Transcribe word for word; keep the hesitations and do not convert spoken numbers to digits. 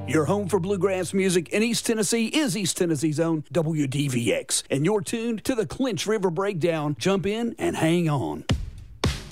Your home for bluegrass music in East Tennessee is East Tennessee's own W D V X. And you're tuned to the Clinch River Breakdown. Jump in and hang on.